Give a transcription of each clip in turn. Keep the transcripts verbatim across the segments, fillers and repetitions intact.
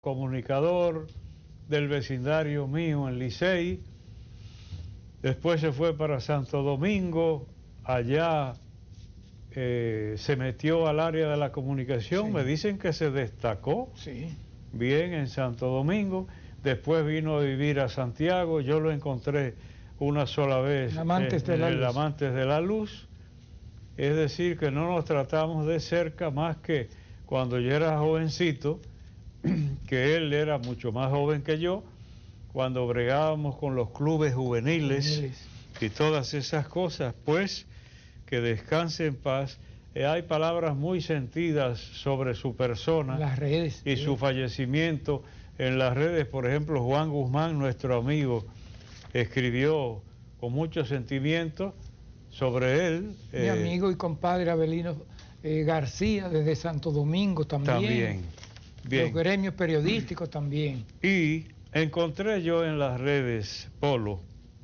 comunicador del vecindario mío en Licey. Después se fue para Santo Domingo, allá eh, se metió al área de la comunicación, sí. Me dicen que se destacó sí. bien en Santo Domingo. Después vino a vivir a Santiago, yo lo encontré una sola vez Amantes en, de la en el Luz. Amantes de la Luz. Es decir, que no nos tratamos de cerca más que cuando yo era jovencito, que él era mucho más joven que yo, cuando bregábamos con los clubes juveniles, juveniles. Y todas esas cosas, pues que descanse en paz. Eh, hay palabras muy sentidas sobre su persona, las redes, y sí. Su fallecimiento en las redes. Por ejemplo, Juan Guzmán, nuestro amigo, escribió con mucho sentimiento sobre él. Mi eh, amigo y compadre Abelino eh, García, desde Santo Domingo también. También. Bien. Los gremios periodísticos también. Y encontré yo en las redes, Polo,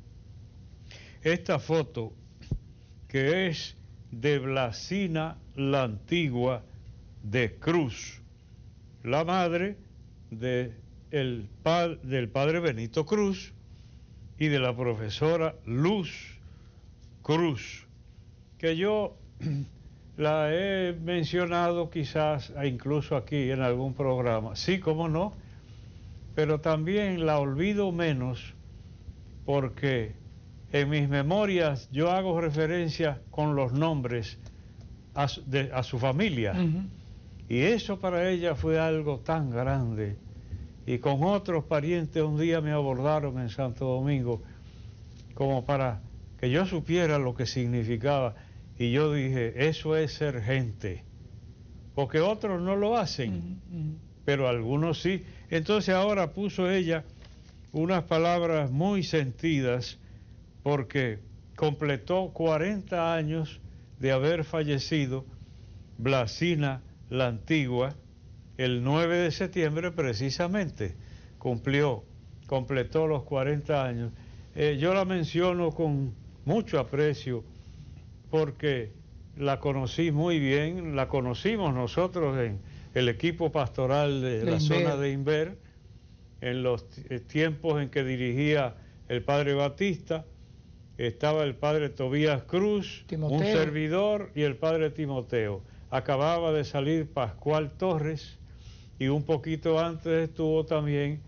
esta foto que es de Blasina la Antigua de Cruz, la madre de el pa del padre Benito Cruz y de la profesora Luz Cruz, que yo la he mencionado quizás incluso aquí en algún programa, sí, cómo no, pero también la olvido menos porque en mis memorias yo hago referencia con los nombres a su, de, a su familia. Uh-huh. Y eso para ella fue algo tan grande. Y con otros parientes un día me abordaron en Santo Domingo como para que yo supiera lo que significaba. Y yo dije, eso es ser gente. Porque otros no lo hacen, uh-huh. pero algunos sí. Entonces ahora puso ella unas palabras muy sentidas porque completó cuarenta años de haber fallecido Blasina la Antigua. El nueve de septiembre precisamente cumplió, completó los cuarenta años. Eh, yo la menciono con mucho aprecio porque la conocí muy bien, la conocimos nosotros en el equipo pastoral de la zona de Inver, en los tiempos en que dirigía el padre Batista, estaba el padre Tobías Cruz, Timoteo. Un servidor y el padre Timoteo. Acababa de salir Pascual Torres y un poquito antes estuvo también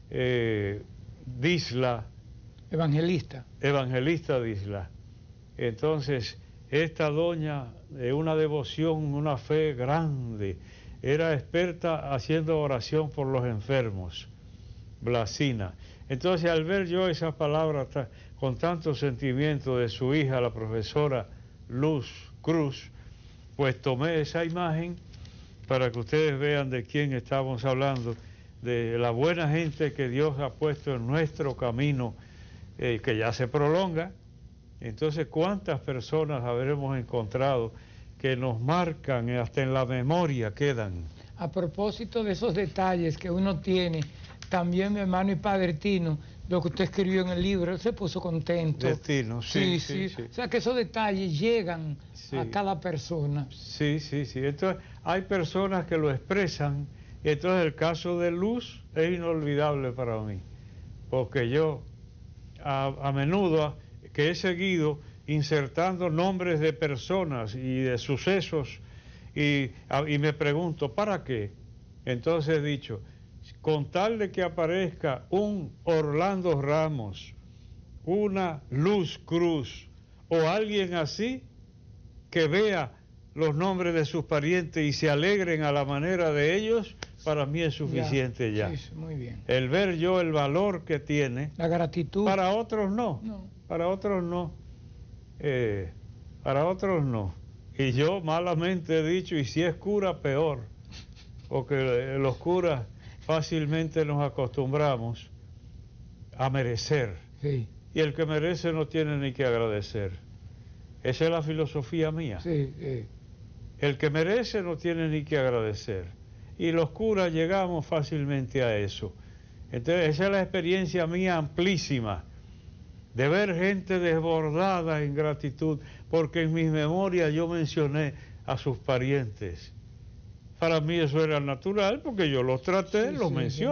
eh, Disla. Evangelista. Evangelista Disla. Entonces, esta doña de una devoción, una fe grande, era experta haciendo oración por los enfermos, Blasina. Entonces, al ver yo esas palabras con tanto sentimiento de su hija, la profesora Luz Cruz, pues tomé esa imagen para que ustedes vean de quién estamos hablando, de la buena gente que Dios ha puesto en nuestro camino, eh, que ya se prolonga. Entonces, ¿cuántas personas habremos encontrado que nos marcan, hasta en la memoria quedan? A propósito de esos detalles que uno tiene, también mi hermano y padre Tino, lo que usted escribió en el libro, se puso contento. De Tino, sí, sí, sí, sí. O sea, que esos detalles llegan sí. a cada persona. Sí, sí, sí. Entonces, hay personas que lo expresan, y entonces el caso de Luz es inolvidable para mí, porque yo a, a menudo que he seguido insertando nombres de personas y de sucesos, y, a, y me pregunto, ¿para qué? Entonces he dicho, con tal de que aparezca un Orlando Ramos, una Luz Cruz o alguien así, que vea los nombres de sus parientes y se alegren a la manera de ellos, para mí es suficiente ya. ya. Sí, muy bien. El ver yo el valor que tiene. La gratitud. Para otros no, no. para otros no. Eh, para otros no. Y yo malamente he dicho, y si es cura, peor, porque los curas fácilmente nos acostumbramos a merecer. Sí. Y el que merece no tiene ni que agradecer. Esa es la filosofía mía. Sí, sí. El que merece no tiene ni que agradecer. Y los curas llegamos fácilmente a eso. Entonces, esa es la experiencia mía amplísima, de ver gente desbordada en gratitud, porque en mis memorias yo mencioné a sus parientes. para mí eso era natural porque yo los traté, Sí, los sí, mencioné. sí.